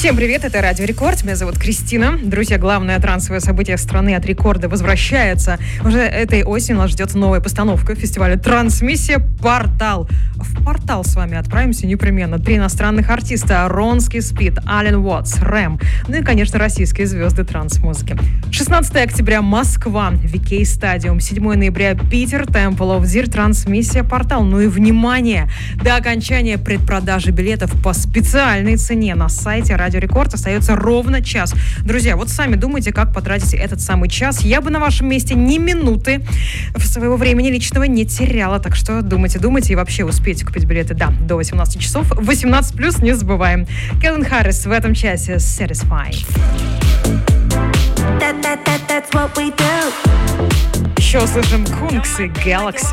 Всем привет, это Радио Рекорд, меня зовут Кристина. Друзья, главное трансовое событие страны от рекорда возвращается. Уже этой осенью нас ждет новая постановка фестиваля «Трансмиссия. Портал». В «Портал» с вами отправимся непременно. 3 иностранных артиста: Ронски Спид, Ален Уотс, Рэм, ну и, конечно, российские звезды транс-музыки. 16 октября Москва, VK Stadium. 7 ноября Питер, Temple of Zir, «Трансмиссия. Портал». Ну и внимание! До окончания предпродажи билетов по специальной цене на сайте Радио Рекорд остается ровно час. Друзья, вот сами думайте, как потратить этот самый час. Я бы на вашем месте ни минуты своего времени личного не теряла. Так что думайте и вообще успейте купить билеты, да, до 18 часов. 18+, не забываем. Кэлвин Харрис в этом часе Satisfy. Еще услышим Кункс и Galaxy.